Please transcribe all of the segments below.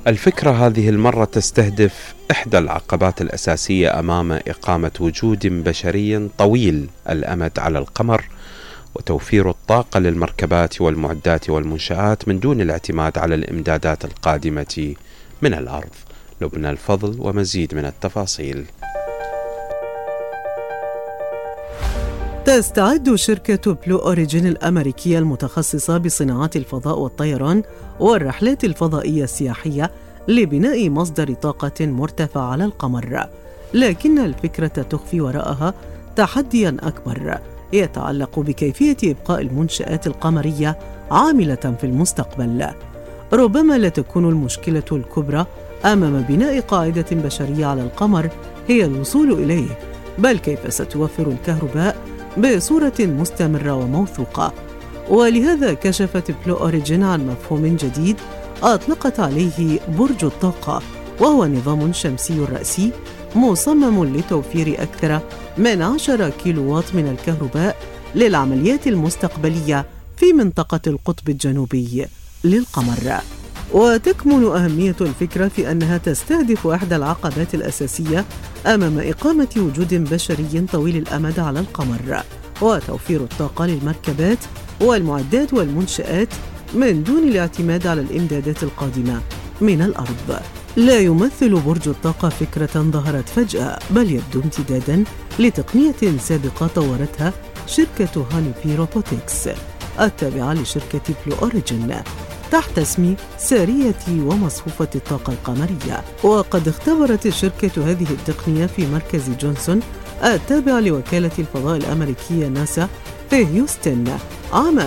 الفكرة هذه المرة تستهدف إحدى العقبات الأساسية أمام إقامة وجود بشري طويل الأمد على القمر، وتوفير الطاقة للمركبات والمعدات والمنشآت من دون الاعتماد على الإمدادات القادمة من الأرض. لبنى الفضل ومزيد من التفاصيل. تستعد شركة بلو أوريجين الأمريكية المتخصصة بصناعات الفضاء والطيران والرحلات الفضائية السياحية لبناء مصدر طاقة مرتفع على القمر، لكن الفكرة تخفي وراءها تحدياً أكبر يتعلق بكيفية إبقاء المنشآت القمرية عاملة في المستقبل. ربما لا تكون المشكلة الكبرى أمام بناء قاعدة بشرية على القمر هي الوصول إليه، بل كيف ستوفر الكهرباء بصورة مستمرة وموثوقة. ولهذا كشفت بلو أوريجين عن مفهوم جديد أطلقت عليه برج الطاقة، وهو نظام شمسي رأسي مصمم لتوفير أكثر من 10 كيلووات من الكهرباء للعمليات المستقبلية في منطقة القطب الجنوبي للقمر. وتكمن أهمية الفكرة في أنها تستهدف إحدى العقبات الأساسية أمام إقامة وجود بشري طويل الأمد على القمر، وتوفير الطاقة للمركبات والمعدات والمنشآت من دون الاعتماد على الإمدادات القادمة من الأرض. لا يمثل برج الطاقة فكرة ظهرت فجأة، بل يبدو امتداداً لتقنية سابقة طورتها شركة هانيبي روبوتكس التابعة لشركة بلو أوريجين تحت اسم سارية ومصفوفة الطاقة القمرية. وقد اختبرت الشركة هذه التقنية في مركز جونسون التابع لوكالة الفضاء الأمريكية ناسا في هيوستن عام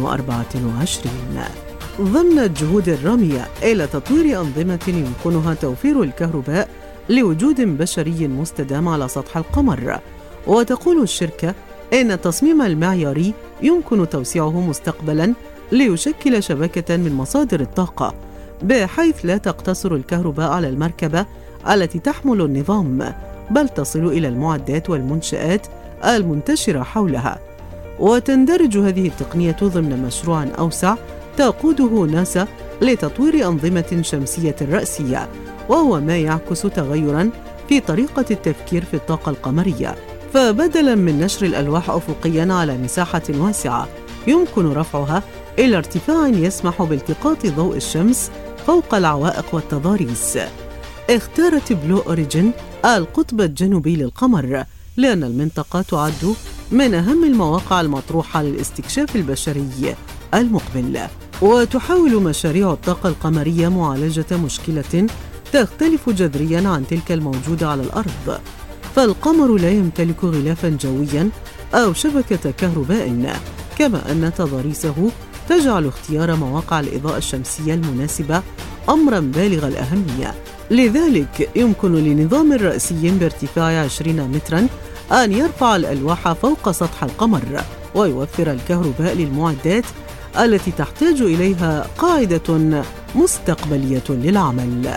2024 ضمن الجهود الرامية إلى تطوير أنظمة يمكنها توفير الكهرباء لوجود بشري مستدام على سطح القمر. وتقول الشركة إن التصميم المعياري يمكن توسيعه مستقبلاً ليشكل شبكة من مصادر الطاقة، بحيث لا تقتصر الكهرباء على المركبة التي تحمل النظام، بل تصل إلى المعدات والمنشآت المنتشرة حولها. وتندرج هذه التقنية ضمن مشروع أوسع تقوده ناسا لتطوير أنظمة شمسية رأسية، وهو ما يعكس تغيراً في طريقة التفكير في الطاقة القمرية. فبدلاً من نشر الألواح أفقياً على مساحة واسعة يمكن رفعها إلى ارتفاع يسمح بالتقاط ضوء الشمس فوق العوائق والتضاريس، اختارت بلو أوريجين القطب الجنوبي للقمر لأن المنطقة تعد من أهم المواقع المطروحة للاستكشاف البشري المقبل. وتحاول مشاريع الطاقة القمرية معالجة مشكلة تختلف جذرياً عن تلك الموجودة على الأرض، فالقمر لا يمتلك غلافاً جوياً أو شبكة كهرباء، كما أن تضاريسه تجعل اختيار مواقع الإضاءة الشمسية المناسبة أمراً بالغ الأهمية. لذلك يمكن لنظام رأسي بارتفاع 20 متراً أن يرفع الألواح فوق سطح القمر ويوفر الكهرباء للمعدات التي تحتاج إليها قاعدة مستقبلية للعمل.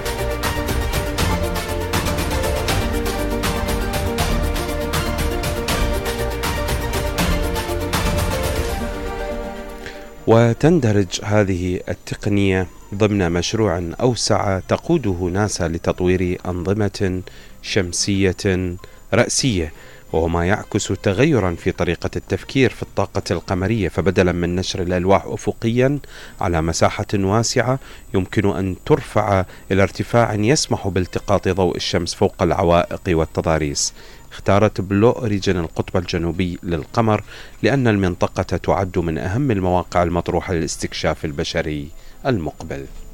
وتندرج هذه التقنية ضمن مشروع أوسع تقوده ناسا لتطوير أنظمة شمسية رأسية، وهو ما يعكس تغيرا في طريقة التفكير في الطاقة القمرية. فبدلا من نشر الألواح أفقيا على مساحة واسعة يمكن أن ترفع إلى ارتفاع يسمح بالتقاط ضوء الشمس فوق العوائق والتضاريس. اختارت بلو أوريجين القطب الجنوبي للقمر لأن المنطقة تعد من أهم المواقع المطروحة للاستكشاف البشري المقبل.